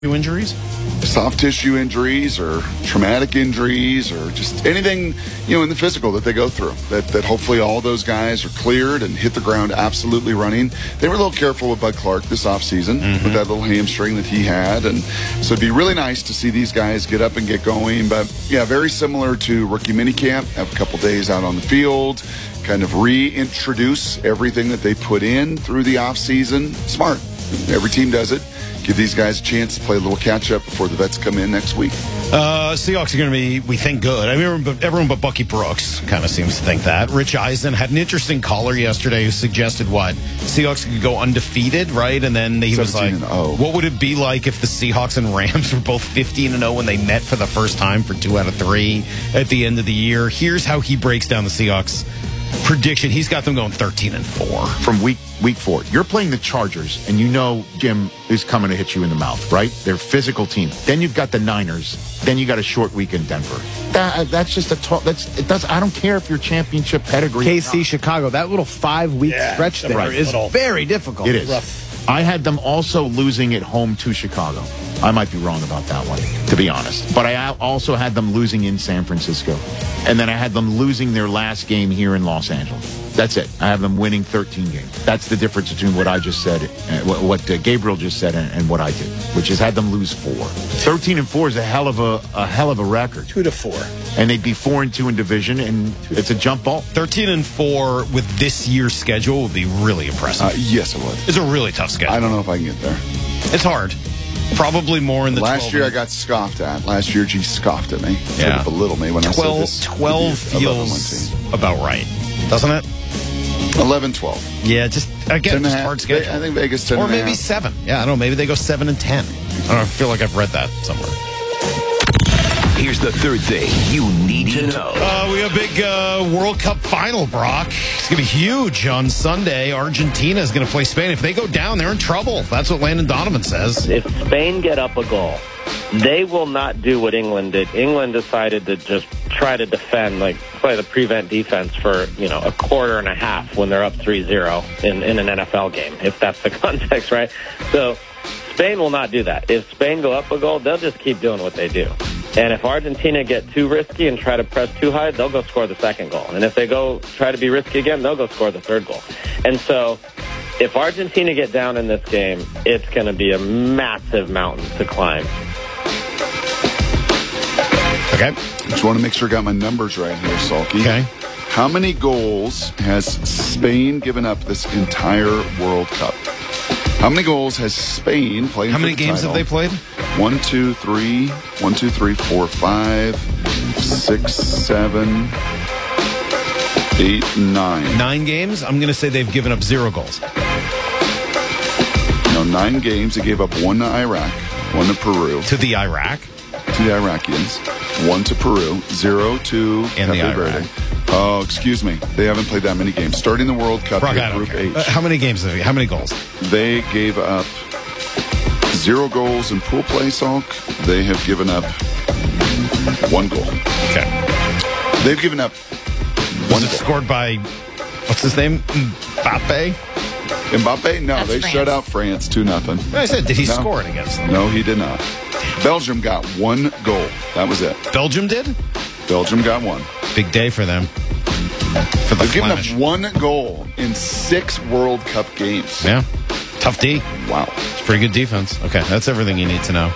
Injuries? Soft tissue injuries or traumatic injuries or just anything, in the physical that they go through. That hopefully all those guys are cleared and hit the ground absolutely running. They were a little careful with Bud Clark this offseason with that little hamstring that he had. And so it'd be really nice to see these guys get up and get going. But, yeah, very similar to rookie minicamp. Have a couple days out on the field, kind of reintroduce everything that they put in through the offseason. Smart. Every team does it. Give these guys a chance to play a little catch-up before the vets come in next week. Seahawks are going to be, we think, good. I mean, everyone but Bucky Brooks kind of seems to think that. Rich Eisen had an interesting caller yesterday who suggested Seahawks could go undefeated, right? And then he was like, what would it be like if the Seahawks and Rams were both 15-0 when they met for the first time for 2 out of 3 at the end of the year? Here's how he breaks down the Seahawks prediction. He's got them going 13-4 from week 4. You're playing the Chargers, and Jim is coming to hit you in the mouth, right? They're a physical team. Then you've got the Niners. Then you got a short week in Denver. That's just a talk. I don't care if you're championship pedigree. KC, Chicago. That little 5-week stretch there is very difficult. It is. Rough. I had them also losing at home to Chicago. I might be wrong about that one, to be honest. But I also had them losing in San Francisco. And then I had them losing their last game here in Los Angeles. That's it. I have them winning 13 games. That's the difference between what I just said, what Gabriel just said, and what I did, which is had them lose 4. 13-4 is a hell of a record. 2-4, and they'd be 4-2 in division, and it's a jump ball. 13-4 with this year's schedule would be really impressive. Yes, it would. It's a really tough schedule. I don't know if I can get there. It's hard. Probably more in the last year I got scoffed at. Last year G scoffed at me. Sort of belittled me when 12, I said this. 12 feels about right, doesn't it? 11-12. Yeah, just again, just hard schedule. I think Vegas 10 or maybe 7. Yeah, I don't know. Maybe they go 7-10. I don't know. I feel like I've read that somewhere. Here's the third thing you need to know. We have a big World Cup final, Brock. It's going to be huge on Sunday. Argentina is going to play Spain. If they go down, they're in trouble. That's what Landon Donovan says. If Spain get up a goal, they will not do what England did. England decided to just try to defend, play the prevent defense for, a quarter and a half when they're up 3-0 in an NFL game, if that's the context, right? So Spain will not do that. If Spain go up a goal, they'll just keep doing what they do. And if Argentina get too risky and try to press too high, they'll go score the second goal. And if they go try to be risky again, they'll go score the third goal. And so if Argentina get down in this game, it's going to be a massive mountain to climb. Okay. Just want to make sure I got my numbers right here, Salky. Okay. How many goals has Spain given up this entire World Cup? How many goals has Spain played? How many games have they played? 1, 2, 3, 4, 5, 6, 7, 8, 9. 9 games? I'm going to say they've given up 0 goals. No, 9 games. They gave up 1 to Iraq, 1 to Peru. To the Iraq? To the Iraqis. 1 to Peru, 0 to Cape Verde. Oh, excuse me. They haven't played that many games. Starting the World Cup in Group H. How many games? How many goals? They gave up 0 goals in pool play, Salk. They have given up 1 goal. Okay. They've given up 1 goal. Scored by, what's his name? Mbappe? Mbappe? No, That's they France. shut out France 2-0. I said, did he score it against them? No, he did not. Belgium got 1 goal. That was it. Belgium did? Belgium got 1. Big day for them. For the They've given up Flemish. 1 goal in 6 World Cup games. Yeah. Tough D. Wow. It's pretty good defense. Okay, that's everything you need to know.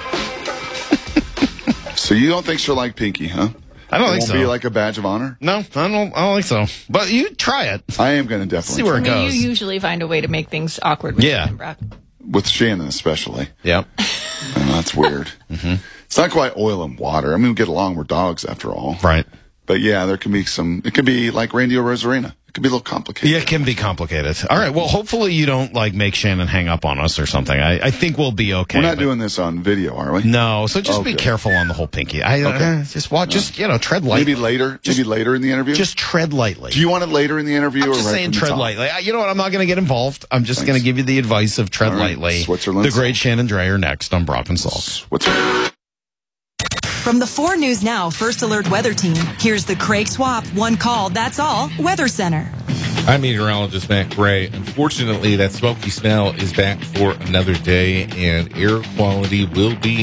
So you don't think she'll like Pinky, huh? I don't think It so. won't be like a badge of honor? No, I don't think so. But you try it. I am going to definitely See where it try goes. You usually find a way to make things awkward with Shannon Brock. with Shannon especially. Yep. That's weird. It's not quite oil and water. I mean, we get along. We're dogs after all. Right. But yeah, there can be it could be like Randy Rosarena. It could be a little complicated. Yeah, it can be complicated. All right. Well, hopefully you don't make Shannon hang up on us or something. I think we'll be okay. We're not doing this on video, are we? No. So just be careful on the whole Pinky. Just watch. Just tread lightly. Maybe later. Maybe later in the interview. Just tread lightly. Do you want it later in the interview? I'm or just right saying from the tread top? lightly. You know what? I'm not going to get involved. I'm just going to give you the advice of tread All right. lightly. Switzerland. The great Shannon Dreyer next on Brock and Salk. From the 4 News Now First Alert Weather Team, here's the Craig Swap One Call, That's All Weather Center. I'm meteorologist Matt Gray. Unfortunately, that smoky smell is back for another day, and air quality will be